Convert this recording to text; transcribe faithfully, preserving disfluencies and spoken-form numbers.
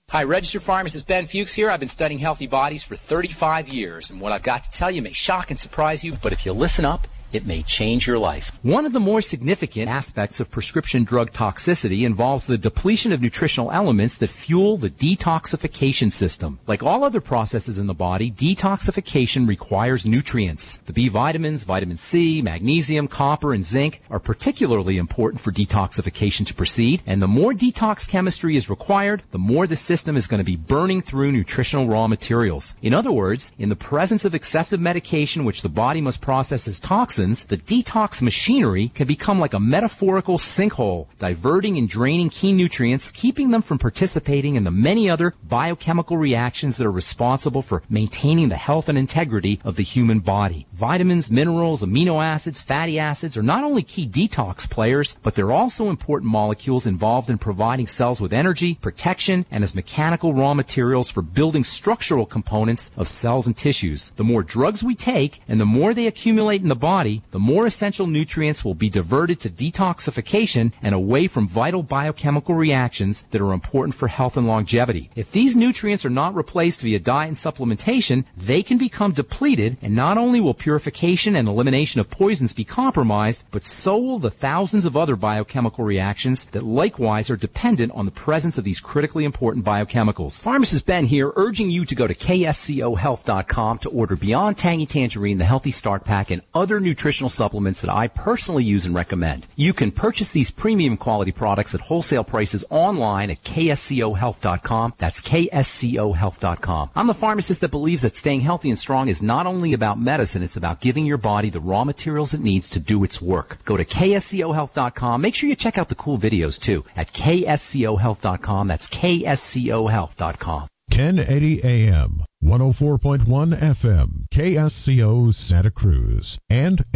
Hi, registered pharmacist Ben Fuchs here. I've been studying healthy bodies for thirty-five years, and what I've got to tell you may shock and surprise you, but if you listen up, it may change your life. One of the more significant aspects of prescription drug toxicity involves the depletion of nutritional elements that fuel the detoxification system. Like all other processes in the body, detoxification requires nutrients. The B vitamins, vitamin C, magnesium, copper, and zinc are particularly important for detoxification to proceed, and the more detox chemistry is required, the more the system is going to be burning through nutritional raw materials. In other words, in the presence of excessive medication which the body must process as toxins, the detox machinery can become like a metaphorical sinkhole, diverting and draining key nutrients, keeping them from participating in the many other biochemical reactions that are responsible for maintaining the health and integrity of the human body. Vitamins, minerals, amino acids, fatty acids are not only key detox players, but they're also important molecules involved in providing cells with energy, protection, and as mechanical raw materials for building structural components of cells and tissues. The more drugs we take, and the more they accumulate in the body, the more essential nutrients will be diverted to detoxification and away from vital biochemical reactions that are important for health and longevity. If these nutrients are not replaced via diet and supplementation, they can become depleted, and not only will purification and elimination of poisons be compromised, but so will the thousands of other biochemical reactions that likewise are dependent on the presence of these critically important biochemicals. Pharmacist Ben here, urging you to go to K S C O health dot com to order Beyond Tangy Tangerine, the Healthy Start Pack, and other nutritional supplements that I personally use and recommend. You can purchase these premium quality products at wholesale prices online at K S C O health dot com. That's K S C O health dot com. I'm the pharmacist that believes that staying healthy and strong is not only about medicine, it's about giving your body the raw materials it needs to do its work. Go to K S C O health dot com. Make sure you check out the cool videos too at K S C O health dot com. That's K S C O health dot com. ten eighty A M, one oh four point one F M, K S C O Santa Cruz, and